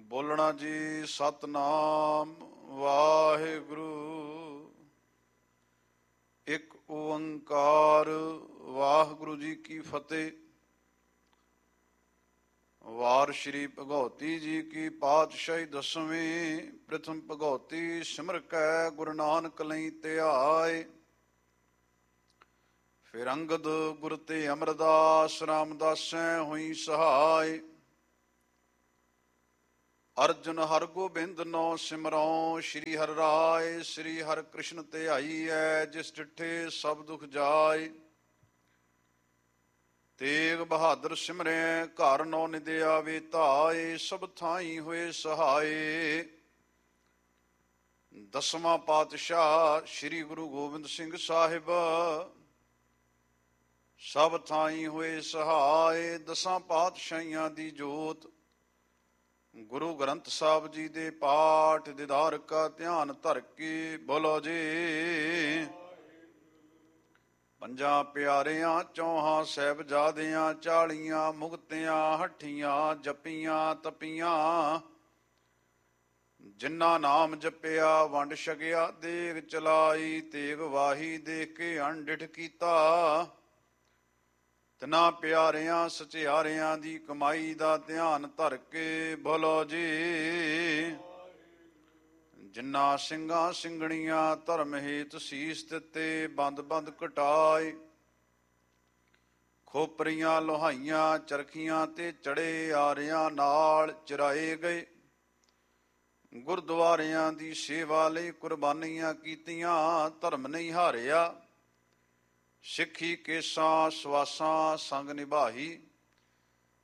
ਬੋਲਣਾ ਜੀ ਸਤਨਾਮ ਵਾਹਿਗੁਰੂ। ਇੱਕ ਓੰਕਾਰ ਵਾਹਿਗੁਰੂ ਜੀ ਕੀ ਫਤਿਹ। ਵਾਰ ਸ਼੍ਰੀ ਭਗਉਤੀ ਜੀ ਕੀ ਪਾਤਸ਼ਾਹੀ ਦਸਵੀਂ। ਪ੍ਰਥਮ ਭਗਉਤੀ ਸਿਮਰ ਕੈ ਗੁਰੂ ਨਾਨਕ ਲਈ ਧਿਆਏ। ਫਿਰ ਅੰਗਦ ਗੁਰ ਤੇ ਅਮਰਦਾਸ ਰਾਮਦਾਸੈ ਹੋਈ ਸਹਾਇ। ਅਰਜੁਨ ਹਰ ਗੋਬਿੰਦ ਨੋ ਸਿਮਰਉ। ਸ਼੍ਰੀ ਹਰਿ ਰਾਇ ਸ਼੍ਰੀ ਹਰਿ ਕ੍ਰਿਸ਼ਨ ਧਿਆਈਐ। ਜਿਸ ਡਿਠੇ ਸਭ ਦੁਖ ਜਾਇ। ਤੇਗ ਬਹਾਦਰ ਸਿਮਰੈ ਘਰ ਨੌ ਨਿਦਿਆ ਵੇ ਧਾਇ। ਸਭ ਥਾਈ ਹੋਏ ਸਹਾਏ। ਦਸਵਾਂ ਪਾਤਸ਼ਾਹ ਸ੍ਰੀ ਗੁਰੂ ਗੋਬਿੰਦ ਸਿੰਘ ਸਾਹਿਬ ਸਭ ਥਾਈ ਹੋਏ ਸਹਾਏ। ਦਸਾਂ ਪਾਤਸ਼ਾਹੀਆਂ ਦੀ ਜੋਤ ਗੁਰੂ ਗ੍ਰੰਥ ਸਾਹਿਬ ਜੀ ਦੇ ਪਾਠ ਦੀਦਾਰ ਕਾ ਧਿਆਨ ਧਰ ਕੇ ਬੋਲੋ ਜੀ। ਪੰਜਾਂ ਪਿਆਰਿਆਂ ਚੌਹਾਂ ਸਾਹਿਬਜ਼ਾਦਿਆਂ 40 ਮੁਕਤਿਆਂ ਹੱਠੀਆਂ ਜਪੀਆਂ ਤਪੀਆਂ। ਜਿਨ੍ਹਾਂ ਨਾਮ ਜਪਿਆ ਵੰਡ ਛਕਿਆ ਦੇਗ ਚਲਾਈ। ਤੇਗ ਵਾਹੀ ਦੇਖ ਕੇ ਅਣਡਿਠ ਕੀਤਾ। ਤਿਨਾਂ ਪਿਆਰਿਆਂ ਸਚਿਆਰਿਆਂ ਦੀ ਕਮਾਈ ਦਾ ਧਿਆਨ ਧਰ ਕੇ ਬੋਲੋ ਜੀ। ਜਿਨ੍ਹਾਂ ਸਿੰਘਾਂ ਸਿੰਘਣੀਆਂ ਧਰਮ ਹੇਤ ਸੀਸ ਦਿੱਤੇ ਬੰਦ ਬੰਦ ਘਟਾਏ। ਖੋਪਰੀਆਂ ਲੋਹਾਈਆਂ ਚਰਖੀਆਂ ਤੇ ਚੜੇ ਆਰਿਆਂ ਨਾਲ ਚਰਾਏ ਗਏ। ਗੁਰਦੁਆਰਿਆਂ ਦੀ ਸੇਵਾ ਲਈ ਕੁਰਬਾਨੀਆਂ ਕੀਤੀਆਂ ਧਰਮ ਨਹੀਂ ਹਾਰਿਆ। ਸਿੱਖੀ ਕੇਸਾਂ ਸਵਾਸਾਂ ਸੰਗ ਨਿਭਾਈ।